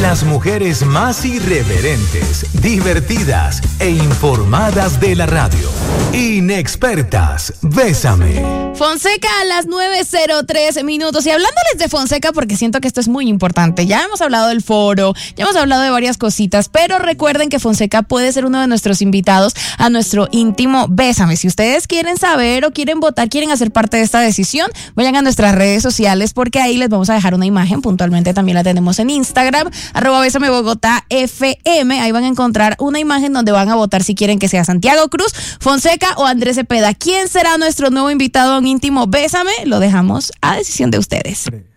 Las mujeres más irreverentes, divertidas e informadas de la radio. Inexpertas, Bésame. Fonseca a las 9:03 minutos. Y hablándoles de Fonseca, porque siento que esto es muy importante. Ya hemos hablado del foro, ya hemos hablado de varias cositas, pero recuerden que Fonseca puede ser uno de nuestros invitados a nuestro íntimo Bésame. Si ustedes quieren saber o quieren votar, quieren hacer parte de esta decisión, vayan a nuestras redes sociales, porque ahí les vamos a dejar una imagen. Puntualmente también la tenemos en Instagram, @BésameBogotá_FM. Ahí van a encontrar una imagen donde van a votar si quieren que sea Santiago Cruz, Fonseca o Andrés Cepeda. ¿Quién será nuestro nuevo invitado en íntimo Bésame? Lo dejamos a decisión de ustedes.